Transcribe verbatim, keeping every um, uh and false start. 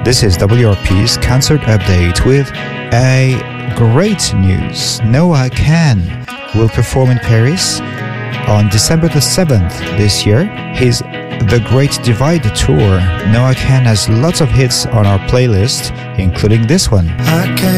This is W R P's concert update with a great news. Noah Kahan will perform in Paris on December the seventh this year. His The Great Divide Tour. Noah Kahan has lots of hits on our playlist, including this one.